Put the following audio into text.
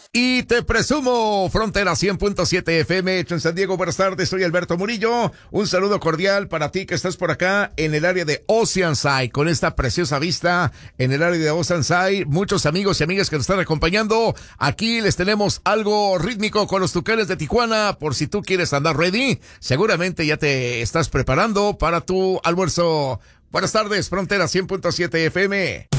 Y te presumo, Frontera 100.7 FM, hecho en San Diego. Buenas tardes, soy Alberto Murillo. Un saludo cordial para ti que estás por acá en el área de Oceanside, con esta preciosa vista en el área de Oceanside. Muchos amigos y amigas que nos están acompañando. Aquí les tenemos algo rítmico con los Tucanes de Tijuana, por si tú quieres andar ready. Seguramente ya te estás preparando para tu almuerzo. Buenas tardes, Frontera 100.7 FM.